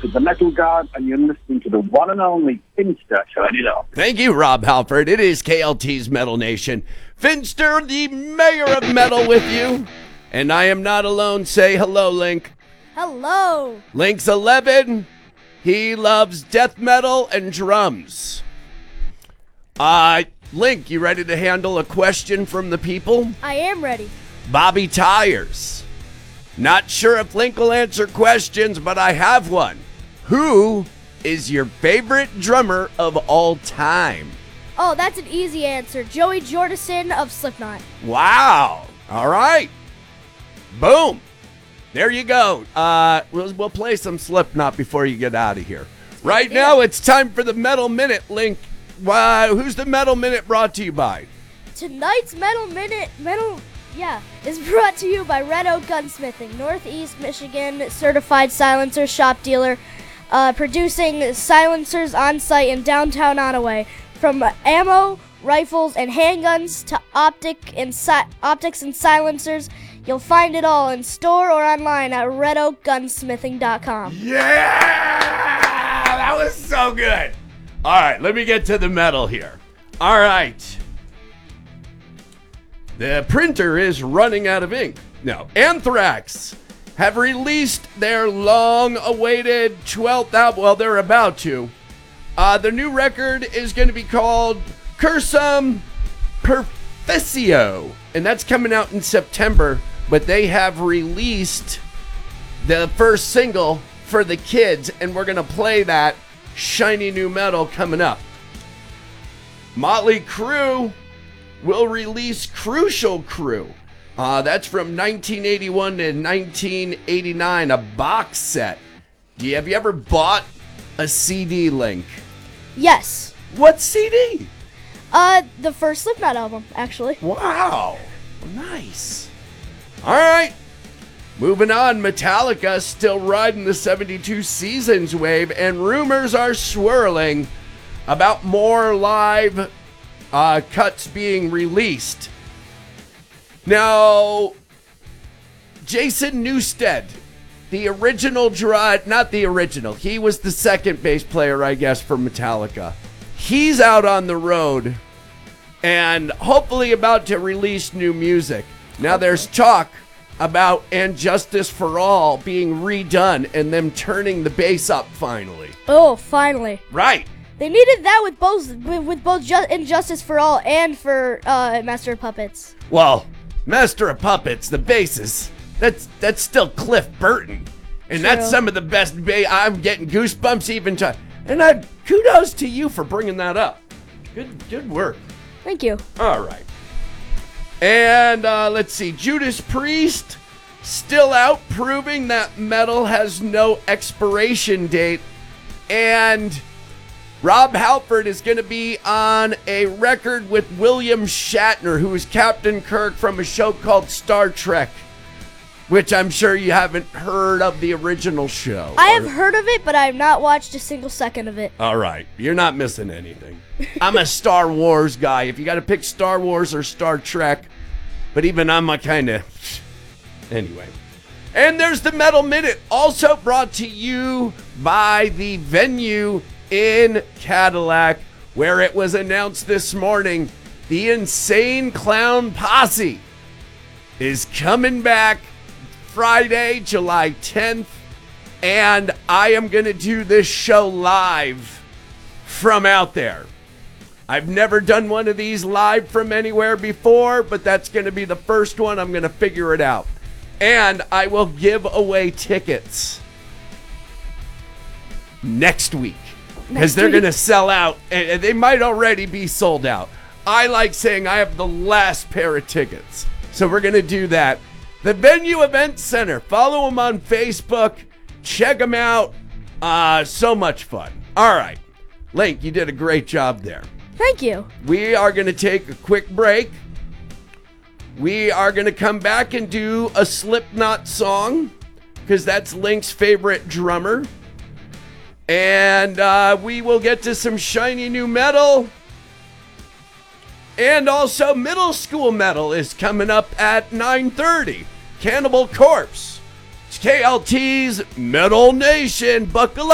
is the Metal God, and you're listening to the one and only Finster. Turn it up. Thank you, Rob Halford. It is KLT's Metal Nation. Finster, the mayor of metal, with you. And I am not alone. Say hello, Link. Hello. Link's 11. He loves death metal and drums. Link, you ready to handle a question from the people? I am ready. Bobby Tires. Not sure if Link will answer questions, but I have one. Who is your favorite drummer of all time? Oh, that's an easy answer. Joey Jordison of Slipknot. Wow. All right. Boom. There you go. We'll play some Slipknot before you get out of here. Right now, it's time for the Metal Minute, Link. Who's the Metal Minute brought to you by? Tonight's Metal Minute is brought to you by Red Oak Gunsmithing, Northeast Michigan certified silencer shop dealer, producing silencers on site in downtown Onaway. From ammo, rifles, and handguns to optics and silencers, you'll find it all in store or online at redoakgunsmithing.com. Yeah! That was so good. All right, let me get to the metal here. All right. The printer is running out of ink. No, Anthrax have released their long-awaited 12th album. Well, they're about to. The new record is going to be called Cursum Perficio, and that's coming out in September. But they have released the first single for the kids, and we're going to play that shiny new metal coming up. Motley Crue will release Crucial Crew. That's from 1981 to 1989, a box set. Have you ever bought a CD, Link? Yes. What CD? The first Slipknot album, actually. Wow. Nice. All right. Moving on, Metallica still riding the 72 Seasons wave, and rumors are swirling about more live cuts being released. Now, Jason Newsted, the original not the original, he was the second bass player, I guess, for Metallica. He's out on the road and hopefully about to release new music. Now, there's talk about And Justice for All being redone and them turning the bass up finally. Oh, finally. Right. They needed that with both Injustice for All and for Master of Puppets. Well, Master of Puppets, the basses, that's still Cliff Burton. And True. That's some of the best bass. I'm getting goosebumps even to. And kudos to you for bringing that up. Good work. Thank you. All right. And let's see, Judas Priest still out, proving that metal has no expiration date. And Rob Halford is going to be on a record with William Shatner, who is Captain Kirk from a show called Star Trek, which I'm sure you haven't heard of the original show. I have heard of it, but I have not watched a single second of it. All right. You're not missing anything. I'm a Star Wars guy. If you got to pick Star Wars or Star Trek, but even I'm a kind of... Anyway. And there's the Metal Minute, also brought to you by the Venue in Cadillac, where it was announced this morning the Insane Clown Posse is coming back Friday, July 10th, and I am going to do this show live from out there. I've never done one of these live from anywhere before, but that's going to be the first one. I'm going to figure it out. And I will give away tickets next week because they're going to sell out, and they might already be sold out. I like saying I have the last pair of tickets, so we're going to do that. The Venue Event Center. Follow them on Facebook. Check them out. So much fun. All right. Link, you did a great job there. Thank you. We are going to take a quick break. We are going to come back and do a Slipknot song because that's Link's favorite drummer. And we will get to some shiny new metal. And also middle school metal is coming up at 9:30. Cannibal Corpse. It's KLT's Metal Nation. Buckle up.